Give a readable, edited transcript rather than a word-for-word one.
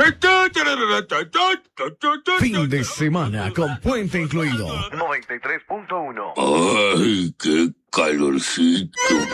Fin de semana con puente incluido. 93.1. ¡Ay, qué calorcito!